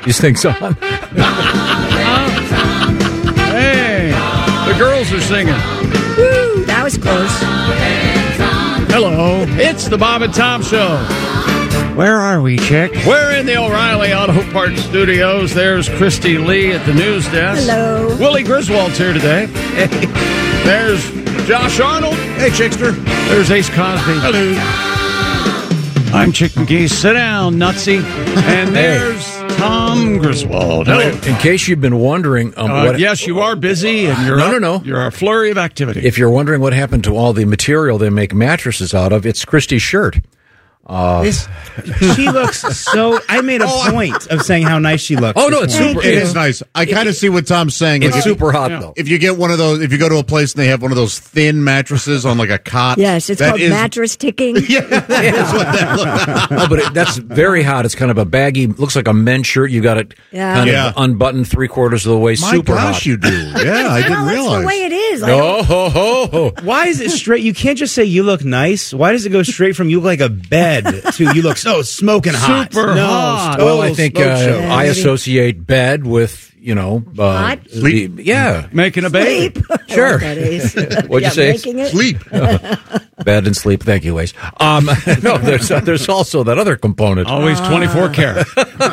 these things on. Hey, the girls are singing. Woo, that was close. Hello, it's the Bob and Tom Show. Where are we, Chick? We're in the O'Reilly Auto Parts Studios. There's Christy Lee at the news desk. Hello. Willie Griswold's here today. Hey. There's Josh Arnold. Hey, Chickster. There's Ace Cosby. Hello. I'm Chick McGee. Sit down, nutsy. And there's Tom Griswold. Hello. In case you've been wondering, yes, you are busy, and you're no. You're a flurry of activity. If you're wondering what happened to all the material they make mattresses out of, it's Christy's shirt. She looks so. I made a point of saying how nice she looks. Oh no, it's super. It is nice. I kind of see what Tom's saying. It's Like, super hot though. If you get one of those, if you go to a place and they have one of those thin mattresses on like a cot. Yes, it's called mattress ticking. Yeah, that's what that looks. Oh, but that's very hot. It's kind of a baggy, looks like a men's shirt. You got it kind of unbuttoned 3/4 of the way. My super gosh, hot. you do. Yeah, I didn't realize. That's the way it is. Why is it straight? You can't just say you look nice. Why does it go straight from you look like a bed to you look so smoking hot? Super hot. Well, I think I associate bed with, Hot? Sleep. Making a baby. Sleep. Sure. What'd you say? Making it? Sleep. Bed and sleep. Thank you, Waze. No, there's also that other component. Always 24 karat.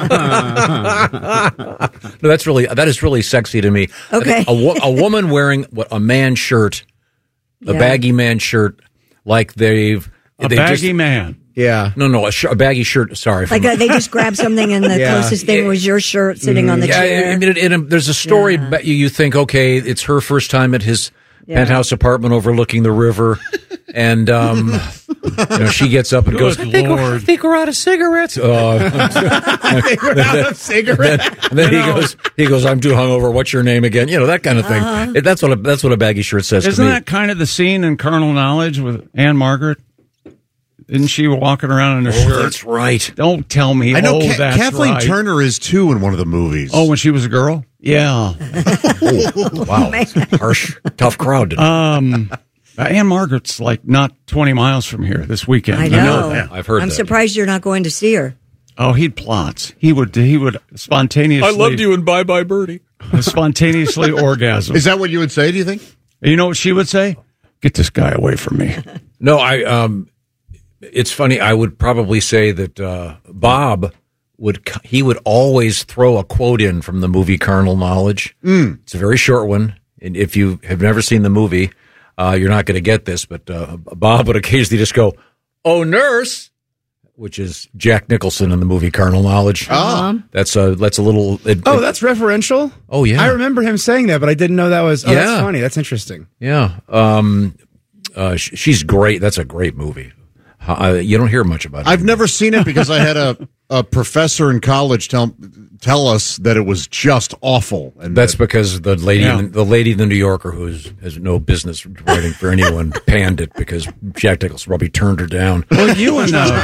No, that is really sexy to me. Okay. A woman wearing a man shirt, a baggy man shirt, like they've baggy man. Yeah. No, a baggy shirt. Sorry. Like they just grabbed something and the closest thing was your shirt sitting on the chair. I mean, there's a story. You think, okay, it's her first time at his penthouse apartment overlooking the river, and she gets up and goes, I think we're out of cigarettes. We're out of cigarettes. Then he goes, I'm too hungover. What's your name again? That kind of thing. That's what a baggy shirt says to me. Isn't that kind of the scene in Carnal Knowledge with Anne Margaret? Isn't she walking around in her shirt? That's right. Don't tell me. I know that's Kathleen right. Turner is too in one of the movies. Oh, when she was a girl? Yeah. Wow. Harsh, tough crowd. Anne Margaret's like not 20 miles from here this weekend. I know. I've heard I'm that. surprised you're not going to see her. Oh, he'd plots. He would spontaneously. I loved you in Bye Bye Birdie. Spontaneously orgasm. Is that what you would say, do you think? You know what she would say? Get this guy away from me. No, it's funny. I would probably say that Bob would always throw a quote in from the movie Carnal Knowledge. It's a very short one, and if you have never seen the movie, you're not going to get this. But Bob would occasionally just go, "Oh, nurse," which is Jack Nicholson in the movie Carnal Knowledge. That's a little. That's referential. Oh yeah, I remember him saying that, but I didn't know that was. Oh, that's funny. That's interesting. Yeah, she's great. That's a great movie. You don't hear much about it. I've never seen it because I had a professor in college tell us that it was just awful. And that's because the lady in the New Yorker, who has no business writing for anyone, panned it because Jack Nicholson probably turned her down. Well, you're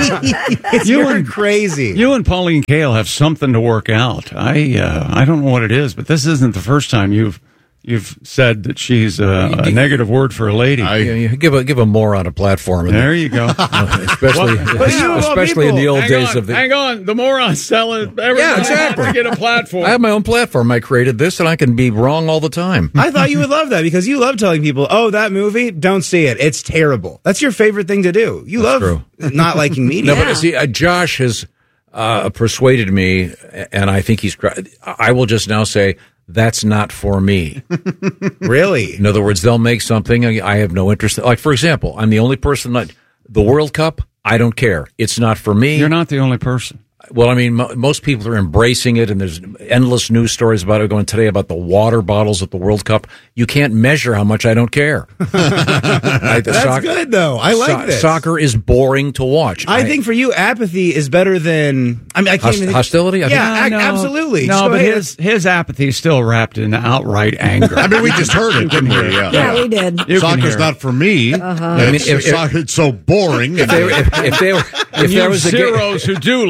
crazy. You and Pauline Kael have something to work out. I don't know what it is, but this isn't the first time you've said that she's a negative word for a lady. You give a moron a platform. There you go. Especially in the old days of the. Hang on, the morons selling everything. Yeah, exactly. To get a platform. I have my own platform. I created this, and I can be wrong all the time. I thought you would love that because you love telling people, "Oh, that movie, don't see it. It's terrible." That's your favorite thing to do. You love not liking media. No, but see, Josh has persuaded me, and I think he's. I will just now say. That's not for me. Really? In other words, they'll make something I have no interest in. Like, for example, I'm the only person that the World Cup, I don't care. It's not for me. You're not the only person. Well, I mean, most people are embracing it, and there's endless news stories about it going today about the water bottles at the World Cup. You can't measure how much I don't care. That's good, though. I like this. Soccer is boring to watch. I think for you, apathy is better than... I mean, I can't even... Hostility? Absolutely. No, but his apathy is still wrapped in outright anger. I mean, we just heard it, didn't we? Yeah, we did. Soccer's not for me. I mean, it's so boring. If there was zeros who do like it.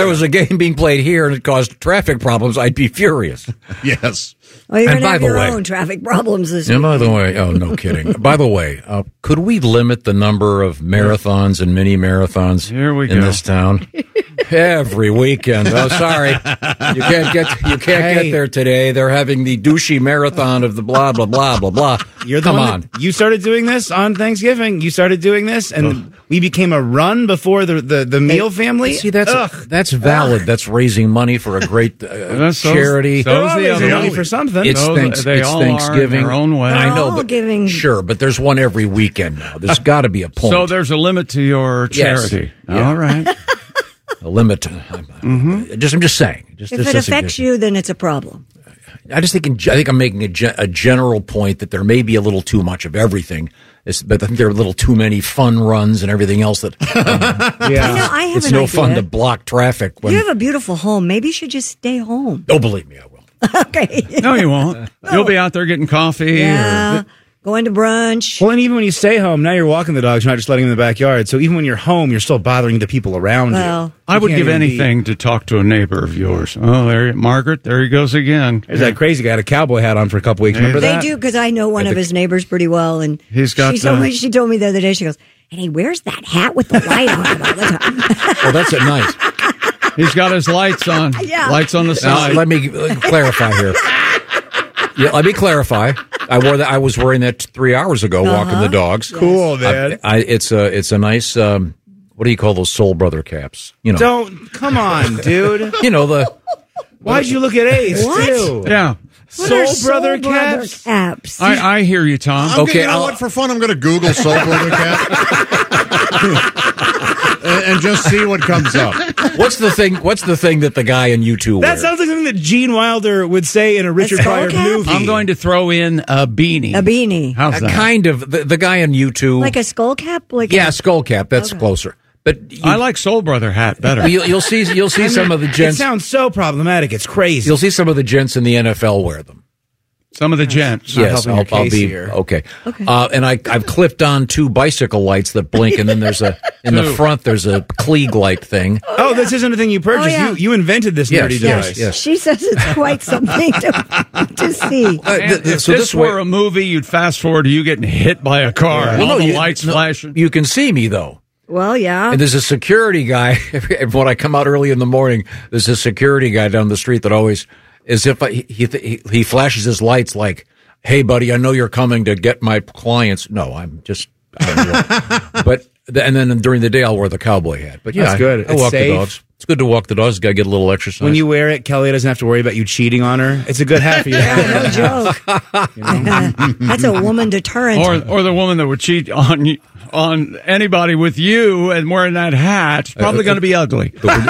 there was a game being played here and it caused traffic problems, I'd be furious. Yes. Well, you're And going to by have the your way- own traffic problems this And week. by the way, oh, no kidding. By the way, could we limit the number of marathons and mini marathons Here we in go. this town? Every weekend. Oh, sorry. You can't get there today. They're having the douchey marathon of the blah, blah, blah, blah, blah. You're the Come one on. that- you started doing this on Thanksgiving. You started doing this, and we became a run before the meal family. See, that's valid. That's raising money for a great That's so- charity. so- They're Those are the raising other money ones. for something. It's, They it's all are in Thanksgiving. their own way. I know, all but giving- sure, but there's one every weekend now. There's got to be a point. So there's a limit to your Yes. charity. Yeah. All right. a limit. I'm just saying. Just If just it a affects suggestion. you, then it's a problem. I think I'm making a general point that there may be a little too much of everything, but I think there are a little too many fun runs and everything else that Yeah. You know, I have it's an no idea. fun to block traffic. When You have a beautiful home. Maybe you should just stay home. oh, believe me, I will. Okay. No, you won't. You'll be out there getting coffee. Yeah. Going to brunch. Well, and even when you stay home, now you're walking the dogs, you're not just letting them in the backyard. So even when you're home, you're still bothering the people around Well, you. I would You give can't even anything to talk to a neighbor of yours. Oh, Margaret, there he goes again. There's that crazy guy had a cowboy hat on for a couple weeks. Remember they that? do, because I know one of his neighbors pretty well. And He's got she told me the other day, she goes, and he wears that hat with the light on it all the time. Well, that's at night. He's got his lights on. Yeah. Lights on the Now, side. let me clarify here. Yeah, let me clarify. I was wearing that 3 hours ago, walking the dogs. Cool, man. It's a nice. What do you call those Soul Brother caps? You know. Don't. Come on, dude. You know the. Why'd you look at Ace, What? too? Yeah. What are Soul Brother Brother caps? caps? I hear you, Tom. I'm Okay, gonna, you know I'll- what? For fun, I'm going to Google Soul Brother Cat and just see what comes up. What's the thing that the guy in U2 That wears? sounds like something that Gene Wilder would say in a Richard skull Pryor cap? movie. I'm going to throw in a beanie. A beanie. How's that? Kind of the guy in U2. Like a skull cap? Like yeah, skull cap. That's Okay. closer. But I like Soul Brother hat better. you'll see some of the It gents. sounds so problematic. It's crazy. You'll see some of the gents in the NFL wear them. Some of the gents. Not Yes, helping your I'll case be here. okay. And I've clipped on 2 bicycle lights that blink, and then there's in the front there's a Klieg light thing. Oh, this isn't a thing you purchased. Oh, yeah. You invented this Yes, nerdy yes, device. yes. She says it's quite something to see. If So this were a movie, you'd fast forward to you getting hit by a car. and all the lights flashing. You can see me though. Well, yeah. And there's a security guy. When I come out early in the morning, there's a security guy down the street that always, as if he flashes his lights like, "Hey, buddy, I know you're coming to get my clients." No, I'm just. But and then during the day, I'll wear the cowboy hat. But yeah, That's good. I It's walk safe. the dogs. It's good to walk the dogs. Got to get a little exercise. When you wear it, Kelly doesn't have to worry about you cheating on her. It's a good hat for you to have. No joke. That's a woman deterrent. Or the woman that would cheat on anybody with you and wearing that hat is probably going to be ugly.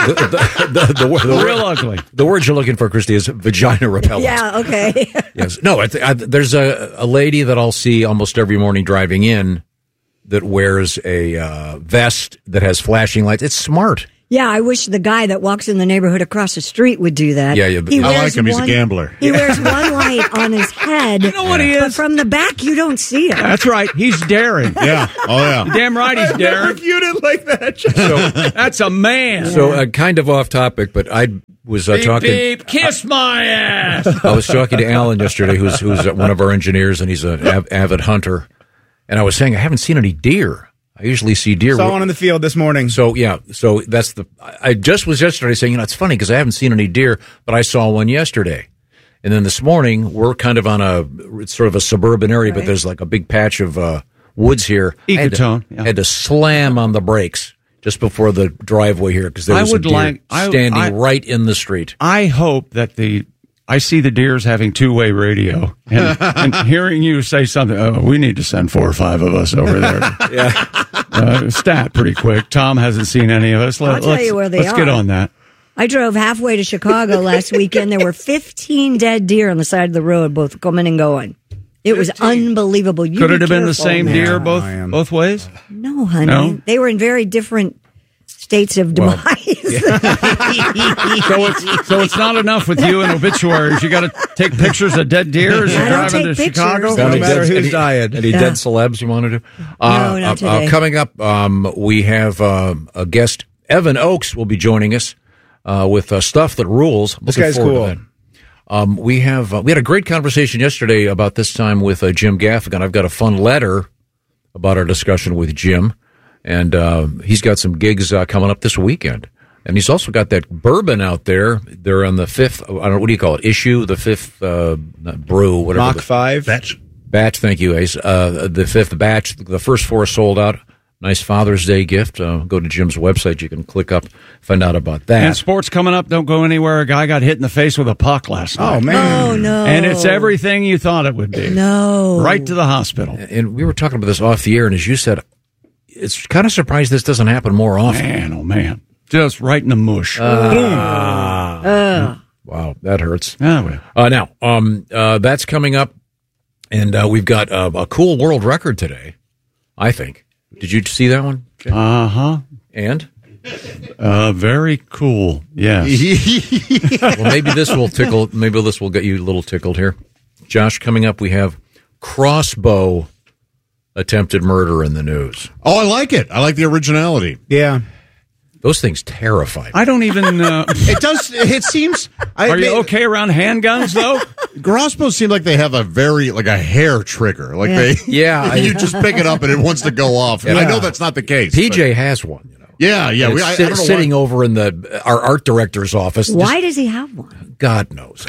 the Real ugly. The word you're looking for, Christy, is vagina repellent. Yeah, okay. Yes. No, there's a lady that I'll see almost every morning driving in that wears a vest that has flashing lights. It's smart. Yeah, I wish the guy that walks in the neighborhood across the street would do that. Yeah, but He I like wears him. He's a gambler. He wears one light on his head. You know what he But is? from the back, you don't see him. That's right. He's daring. Yeah. Oh, yeah. Damn right he's daring. Viewed it like that. That's a man. So kind of off topic, but I was Beep, talking. beep, kiss my ass. I was talking to Alan yesterday, who's one of our engineers, and he's an avid hunter. And I was saying I haven't seen any deer. I usually see deer. Saw one in the field this morning. So yeah, so that's I just was yesterday saying, it's funny because I haven't seen any deer, but I saw one yesterday. And then this morning we're kind of on it's sort of a suburban area, but there's like a big patch of woods here. Ecotone, I had to slam on the brakes just before the driveway here because there was a deer standing right in the street. I hope that I see the deers having two-way radio and hearing you say something. Oh, we need to send 4 or 5 of us over there. Stat pretty quick. Tom hasn't seen any of us. I'll tell you where they let's get are. on that. I drove halfway to Chicago last weekend. There were 15 dead deer on the side of the road, both coming and going. It was unbelievable. Could it have been the same man. deer both ways? No, honey. No? They were in very different states of demise. So it's not enough with you and obituaries. You got to take pictures of dead deer as you're I don't driving to take Chicago. pictures. No Any matter dead- who's any- dying. Any dead celebs you want to do? No, not today. Coming up, we have a guest. Evan Oakes will be joining us. with stuff that rules. This guy's cool. We had a great conversation yesterday about this time with Jim Gaffigan. I've got a fun letter about our discussion with Jim, and he's got some gigs coming up this weekend. And he's also got that bourbon out there. They're on the fifth, I don't know, what do you call it? Issue, the fifth brew, whatever. Mach 5? Batch, thank you, Ace. The fifth batch, the first 4 sold out. Nice Father's Day gift. Go to Jim's website. You can click up, find out about that. And sports coming up. Don't go anywhere. A guy got hit in the face with a puck last night. Oh, man. Oh, no. And it's everything you thought it would be. No. Right to the hospital. And we were talking about this off the air, and as you said, it's kind of surprised this doesn't happen more often. Man, oh, man. Just right in the mush. Wow, that hurts. Oh, well. Now, that's coming up, and we've got a cool world record today, I think. Did you see that one? Uh-huh. And? Very cool. Yes. Well, maybe this will tickle. Maybe this will get you a little tickled here. Josh, coming up, we have crossbow attempted murder in the news. Oh, I like it. I like the originality. Yeah. Those things terrify me. I don't even... It does. It seems... Are you okay around handguns, though? Crossbows seem like they have a hair trigger. Like you just pick it up and it wants to go off. And I know that's not the case. PJ has one, you know. Yeah. I don't know sitting over in our art director's office. Why does he have one? God knows.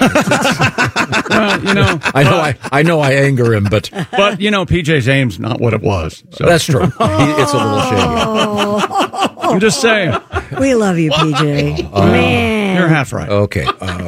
Well, you know, I know I anger him, but you know, PJ's aim's not what it was. So. That's true. It's a little shady. I'm just saying. We love you, PJ. Man. You're half right. Okay.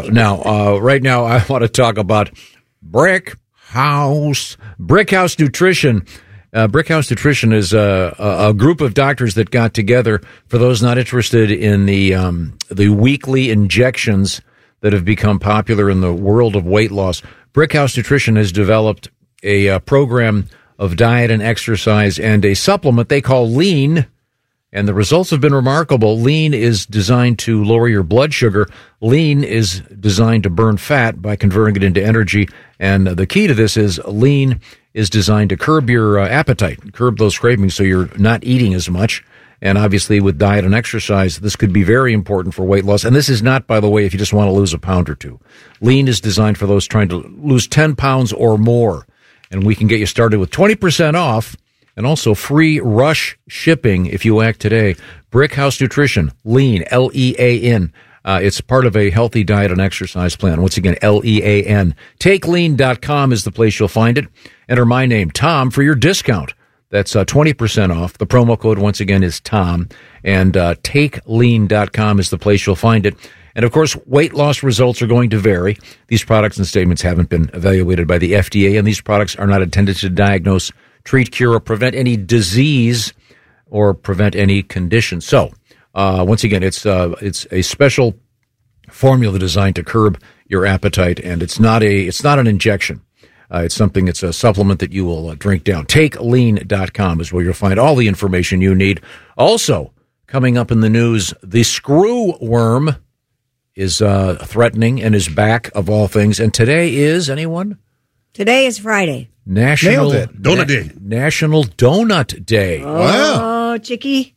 Right now, I want to talk about Brick House Nutrition. Brick House Nutrition is a group of doctors that got together. For those not interested in the weekly injections that have become popular in the world of weight loss, Brick House Nutrition has developed a program of diet and exercise and a supplement they call Lean. And the results have been remarkable. Lean is designed to lower your blood sugar. Lean is designed to burn fat by converting it into energy. And the key to this is Lean is designed to curb your appetite, curb those cravings so you're not eating as much. And obviously with diet and exercise, this could be very important for weight loss. And this is not, by the way, if you just want to lose a pound or two. Lean is designed for those trying to lose 10 pounds or more. And we can get you started with 20% off. And also free rush shipping if you act today. Brick House Nutrition, Lean, L-E-A-N. It's part of a healthy diet and exercise plan. Once again, L-E-A-N. TakeLean.com is the place you'll find it. Enter my name, Tom, for your discount. That's 20% off. The promo code, once again, is Tom. And TakeLean.com is the place you'll find it. And, of course, weight loss results are going to vary. These products and statements haven't been evaluated by the FDA, and these products are not intended to diagnose, treat, cure, or prevent any disease or prevent any condition. So, once again, it's a special formula designed to curb your appetite, and it's not an injection. It's a supplement that you will drink down. TakeLean.com is where you'll find all the information you need. Also, coming up in the news, the screw worm is threatening and is back, of all things. And today is, anyone? Today is Friday. National Donut Day. National Donut Day. Oh, Chicky.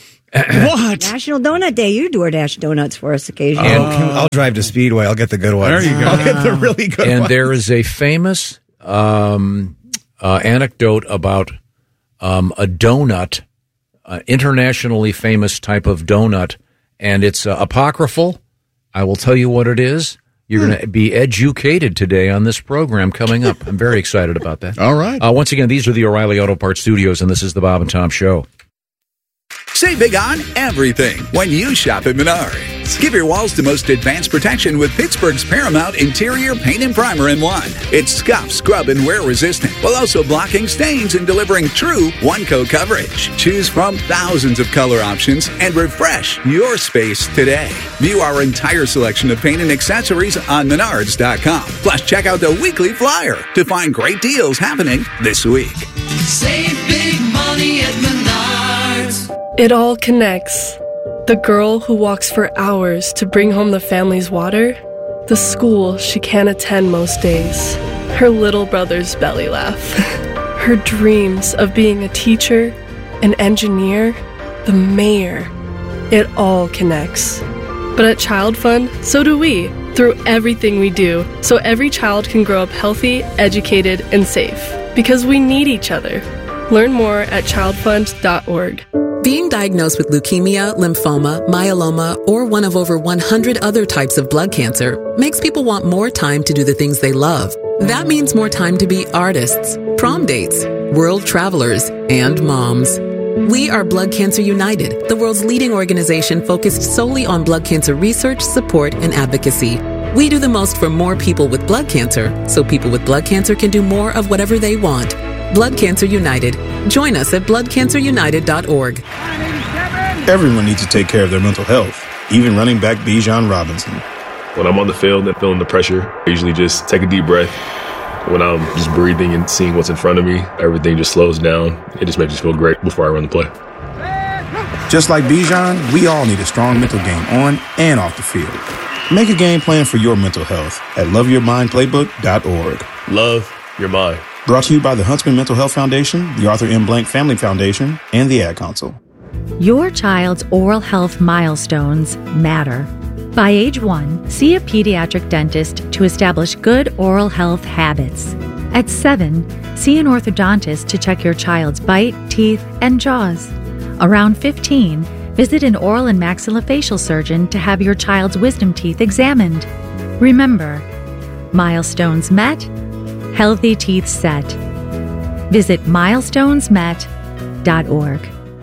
What? National Donut Day. You DoorDash donuts for us occasionally. I'll drive to Speedway. I'll get the good ones. There you go. I'll get the really good ones. And there is a famous anecdote about a donut, internationally famous type of donut, and it's apocryphal. I will tell you what it is. You're going to be educated today on this program coming up. I'm very excited about that. All right. Once again, these are the O'Reilly Auto Parts Studios, and this is the Bob and Tom Show. Save big on everything when you shop at Menards. Give your walls the most advanced protection with Pittsburgh's Paramount Interior Paint and Primer in one. It's scuff, scrub, and wear resistant, while also blocking stains and delivering true one-coat coverage. Choose from thousands of color options and refresh your space today. View our entire selection of paint and accessories on Menards.com. Plus, check out the weekly flyer to find great deals happening this week. Save big money at Menards. It all connects. The girl who walks for hours to bring home the family's water, the school she can't attend most days, her little brother's belly laugh, her dreams of being a teacher, an engineer, the mayor. It all connects. But at Child Fund, so do we, through everything we do, so every child can grow up healthy, educated, and safe. Because we need each other. Learn more at childfund.org. Being diagnosed with leukemia, lymphoma, myeloma, or one of over 100 other types of blood cancer makes people want more time to do the things they love. That means more time to be artists, prom dates, world travelers, and moms. We are Blood Cancer United, the world's leading organization focused solely on blood cancer research, support, and advocacy. We do the most for more people with blood cancer, so people with blood cancer can do more of whatever they want. Blood Cancer United. Join us at bloodcancerunited.org. Everyone needs to take care of their mental health, even running back Bijan Robinson. When I'm on the field and feeling the pressure, I usually just take a deep breath. When I'm just breathing and seeing what's in front of me, everything just slows down. It just makes me feel great before I run the play. Just like Bijan, we all need a strong mental game on and off the field. Make a game plan for your mental health at loveyourmindplaybook.org. Love your mind. Brought to you by the Huntsman Mental Health Foundation, the Arthur M. Blank Family Foundation, and the Ad Council. Your child's oral health milestones matter. By age 1, see a pediatric dentist to establish good oral health habits. At 7, see an orthodontist to check your child's bite, teeth, and jaws. Around 15, visit an oral and maxillofacial surgeon to have your child's wisdom teeth examined. Remember, milestones met, healthy teeth set. Visit milestonesmet.org.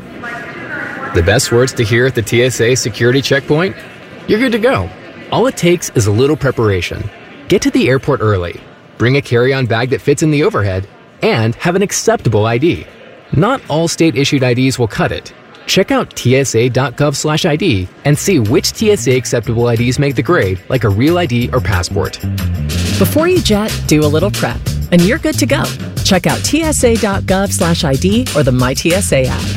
The best words to hear at the TSA security checkpoint? You're good to go. All it takes is a little preparation. Get to the airport early, bring a carry-on bag that fits in the overhead, and have an acceptable ID. Not all state-issued IDs will cut it. Check out tsa.gov/ID and see which TSA acceptable IDs make the grade, like a real ID or passport. Before you jet, do a little prep, and you're good to go. Check out tsa.gov/ID or the MyTSA app.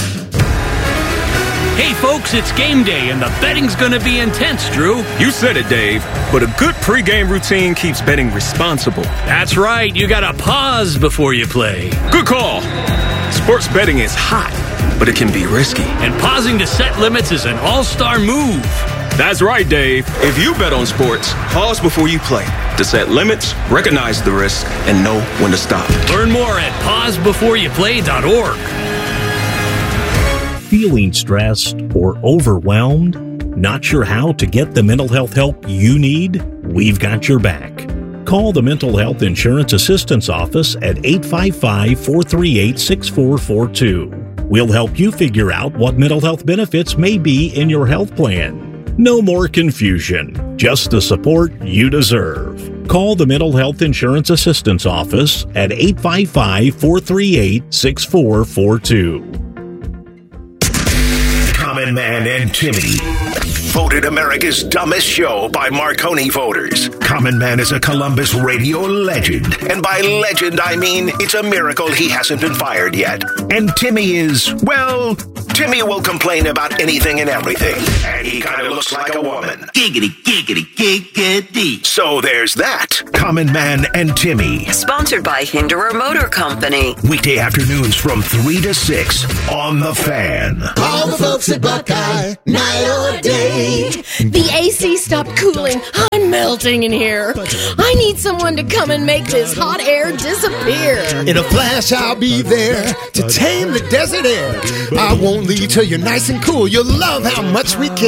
Hey folks, it's game day and the betting's gonna be intense, Drew. You said it, Dave, but a good pregame routine keeps betting responsible. That's right, you gotta pause before you play. Good call. Sports betting is hot, but it can be risky. And pausing to set limits is an all-star move. That's right, Dave. If you bet on sports, pause before you play to set limits, recognize the risk, and know when to stop. Learn more at pausebeforeyouplay.org. Feeling stressed or overwhelmed? Not sure how to get the mental health help you need? We've got your back. Call the Mental Health Insurance Assistance Office at 855-438-6442. We'll help you figure out what mental health benefits may be in your health plan. No more confusion, just the support you deserve. Call the Mental Health Insurance Assistance Office at 855-438-6442. Common Man and Timmy. Voted America's dumbest show by Marconi voters. Common Man is a Columbus radio legend. And by legend, I mean it's a miracle he hasn't been fired yet. And Timmy is, well, Timmy will complain about anything and everything. And he kind of looks like a woman. Giggity, giggity, giggity. So there's that. Common Man and Timmy. Sponsored by Hinderer Motor Company. Weekday afternoons from 3 to 6 on The Fan. All the folks at Buckeye, night or day. The AC stopped cooling. I'm melting in here. I need someone to come and make this hot air disappear. In a flash, I'll be there to tame the desert air. I won't leave till you're nice and cool. You'll love how much we care.